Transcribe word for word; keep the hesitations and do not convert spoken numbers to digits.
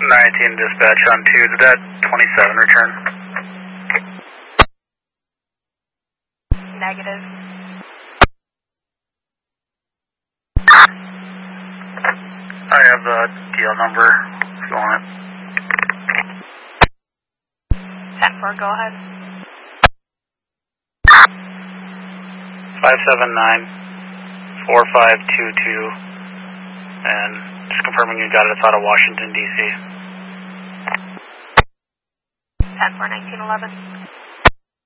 nineteen dispatch on two, did that twenty-seven return? Negative. I have the D L number if you want it. ten four, go ahead. five seven nine, four five two two, and just confirming you got it, it's out of Washington, D C ten four, nineteen eleven.